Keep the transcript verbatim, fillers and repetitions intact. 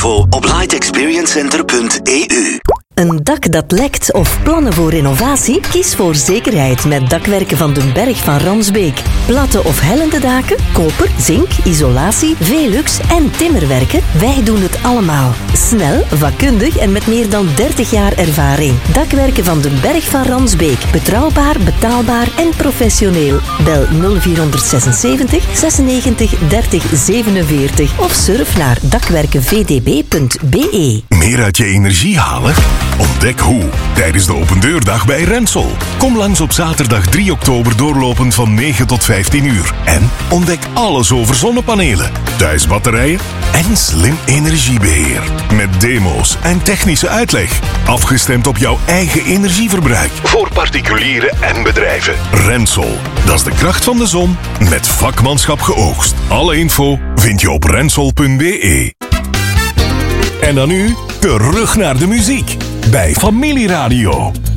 info op light experience center punt e u. Een dak dat lekt of plannen voor renovatie? Kies voor zekerheid met Dakwerken Van den Berg van Ransbeek. Platte of hellende daken, koper, zink, isolatie, Velux en timmerwerken. Wij doen het allemaal. Snel, vakkundig en met meer dan dertig jaar ervaring. Dakwerken Van den Berg van Ransbeek. Betrouwbaar, betaalbaar en professioneel. Bel nul vier zesenzeventig zesennegentig dertig zevenenveertig of surf naar dakwerken v d b punt b e. Meer uit je energie halen? Ontdek hoe tijdens de opendeurdag bij Rensol. Kom langs op zaterdag drie oktober doorlopend van negen tot vijftien uur. En ontdek alles over zonnepanelen, thuisbatterijen en slim energiebeheer. Met demo's en technische uitleg. Afgestemd op jouw eigen energieverbruik. Voor particulieren en bedrijven. Rensol. Dat is de kracht van de zon met vakmanschap geoogst. Alle info vind je op rensol punt b e. En dan nu terug naar de muziek bij Familieradio.